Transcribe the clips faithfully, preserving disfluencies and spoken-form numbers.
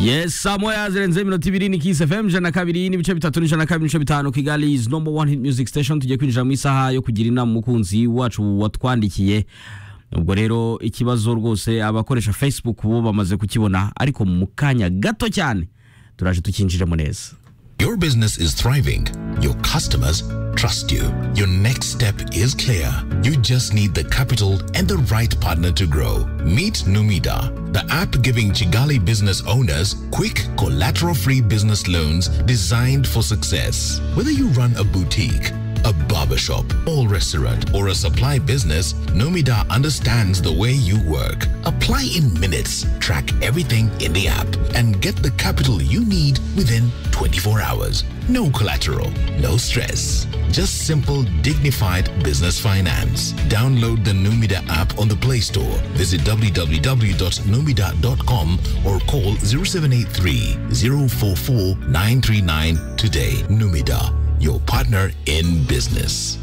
Yes, Samoya zirenze iminota ibiri ni Kiss F M ijana na kabiri n'ibice bitatu n'ijana na kabiri n'ibice bitanu Kigali is number one hit music station. Tugiye kwinjira mu isaha yo kugira inama umukunzi wacu watwandikiye. Ubwo rero ikibazo rwose abakoresha Facebook bo bamaze kukibona, ariko mu kanya gato cyane turaje tukinjiremo neza. Your business is thriving. Your customers trust you. Your next step is clear. You just need the capital and the right partner to grow. Meet Numida, the app giving Chigali business owners quick, collateral-free business loans designed for success. Whether you run a boutique, a barbershop, or restaurant, or a supply business, Numida understands the way you work. Apply in minutes, track everything in the app, and get the capital you need within twenty-four hours. No collateral, no stress. Just simple, dignified business finance. Download the Numida app on the Play Store. Visit w w w dot numida dot com or call zero seven eight three, zero four four, nine three nine today. Numida, your partner in business.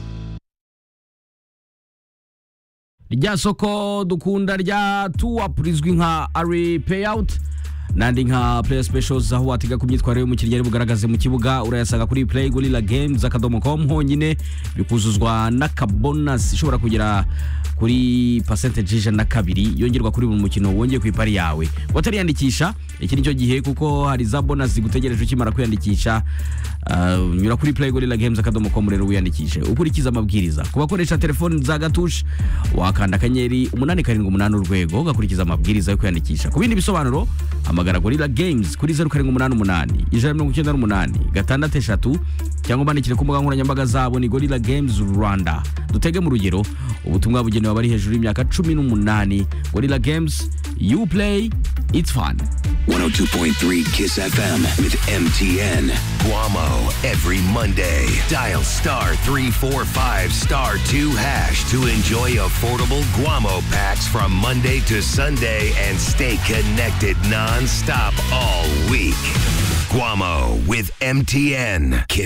Rya soko dukunda rya two-up rizwi nka Ari Payout nandi nka Player Specials, aho watiga ku myitwarire y'umukiriya ari bugaragaze mu kibuga. Urayasanga kuri play gorilla games akadomo com honyine, bikuzuzwa n'akabonus ishobora kugera kuri percentage ijana na kabiri yongerwa kuri buri mukino wongeye ku ipari yawe. Watariyandikisha iki nicyo gihe, kuko hari za bonus zigutegereje ukimara kwiyandikisha. Uh, nyura kuri play gorilla games akadomo com rero wiyandikishe ukurikiza amabwiriza. Ku bakoresha telefone za gatush wakanda akanyenyeri umunani karindwi umunani urwego ugakurikiza amabwiriza yo kwiyandikisha. Ku bindi bisobanuro amagara gorilla games kuri zero karindwi umunani umunani ijana na mirongo icyenda n'umunani gatandatu eshatu cyangwa bandikire ku mbuga nkoranyambaga zabo ni Gorilla Games Rwanda. Dutege mu rugero ubutumwa bugenewe abari hejuru y'imyaka cumi n'umunani. Gorilla Games, you play, it's fun. one oh two point three Kiss F M with M T N. Guamo every Monday. Dial star three four five star two hash to enjoy affordable Guamo packs from Monday to Sunday and stay connected non-stop all week. Guamo with M T N. Kiss